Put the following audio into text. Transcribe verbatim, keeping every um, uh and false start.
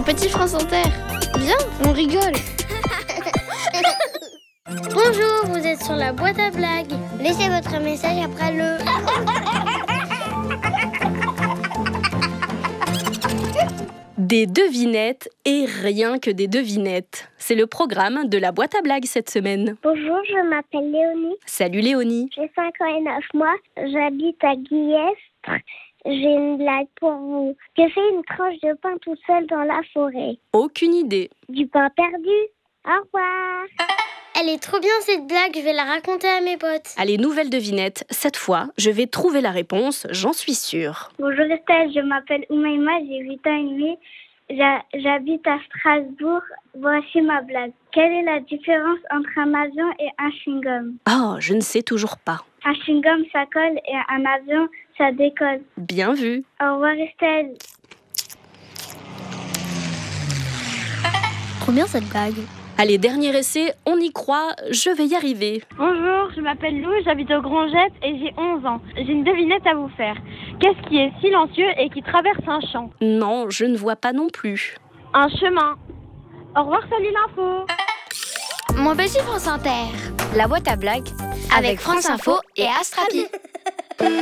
petit France Inter. Viens, on rigole. Bonjour, vous êtes sur la boîte à blagues. Laissez votre message après le... Des devinettes et rien que des devinettes. C'est le programme de la boîte à blagues cette semaine. Bonjour, je m'appelle Léonie. Salut Léonie. J'ai cinq ans et neuf mois. J'habite à Guillestre. J'ai une blague pour vous. Que fait une tranche de pain tout seul dans la forêt? Aucune idée. Du pain perdu. Au revoir. Elle est trop bien cette blague, je vais la raconter à mes potes. Allez, nouvelle devinette. Cette fois, je vais trouver la réponse, j'en suis sûre. Bonjour Estelle, je m'appelle Oumaima, j'ai huit ans et demi. J'ha- J'habite à Strasbourg. Voici ma blague. Quelle est la différence entre un avion et un chewing-gum? Oh, je ne sais toujours pas. Un chewing-gum, ça colle et un avion, ça décolle. Bien vu. Au revoir Estelle. Trop bien cette blague. Allez, dernier essai, on y croit, je vais y arriver. Bonjour, je m'appelle Lou, j'habite au Grand-Jet et j'ai onze ans. J'ai une devinette à vous faire. Qu'est-ce qui est silencieux et qui traverse un champ? Non, je ne vois pas non plus. Un chemin. Au revoir, salut l'info. Mon petit France Inter. La boîte à blagues avec France Info et Astrapi.